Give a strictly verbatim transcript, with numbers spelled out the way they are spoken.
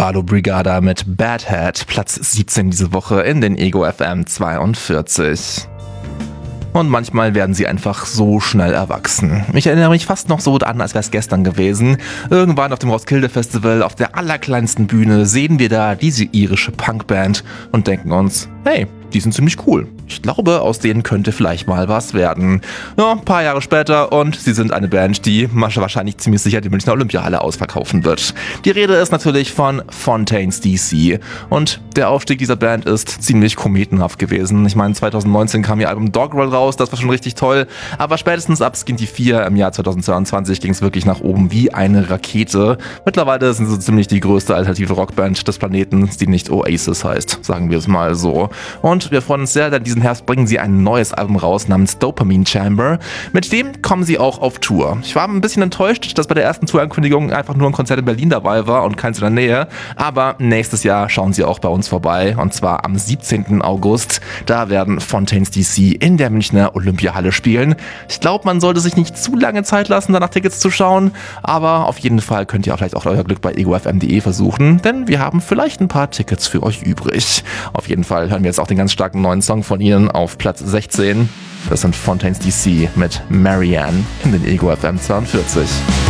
Balo Brigada mit Bad Hat, Platz siebzehn diese Woche in den Ego F M zweiundvierzig. Und manchmal werden sie einfach so schnell erwachsen. Ich erinnere mich fast noch so an, als wäre es gestern gewesen. Irgendwann auf dem Roskilde Festival, auf der allerkleinsten Bühne, sehen wir da diese irische Punkband und denken uns, hey, die sind ziemlich cool. Ich glaube, aus denen könnte vielleicht mal was werden. Ja, ein paar Jahre später und sie sind eine Band, die wahrscheinlich ziemlich sicher die Münchner Olympiahalle ausverkaufen wird. Die Rede ist natürlich von Fontaines D C. Und der Aufstieg dieser Band ist ziemlich kometenhaft gewesen. Ich meine, zwanzig neunzehn kam ihr Album Doggerel raus, das war schon richtig toll. Aber spätestens ab Skinty vier im Jahr zweitausendzweiundzwanzig ging es wirklich nach oben wie eine Rakete. Mittlerweile sind sie ziemlich die größte alternative Rockband des Planeten, die nicht Oasis heißt, sagen wir es mal so. Und wir freuen uns sehr, denn diesen Herbst bringen sie ein neues Album raus namens Dopamine Chamber. Mit dem kommen sie auch auf Tour. Ich war ein bisschen enttäuscht, dass bei der ersten Tourankündigung einfach nur ein Konzert in Berlin dabei war und keins in der Nähe. Aber nächstes Jahr schauen sie auch bei uns vorbei und zwar am siebzehnten August. Da werden Fontaines D C in der Münchner Olympiahalle spielen. Ich glaube, man sollte sich nicht zu lange Zeit lassen, danach Tickets zu schauen. Aber auf jeden Fall könnt ihr auch vielleicht auch euer Glück bei ego f m punkt de versuchen, denn wir haben vielleicht ein paar Tickets für euch übrig. Auf jeden Fall hören wir jetzt auch den ganz starken neuen Song von ihnen auf Platz sechzehn. Das sind Fontaines D C mit Marianne in den Ego F M zweiundvierzig.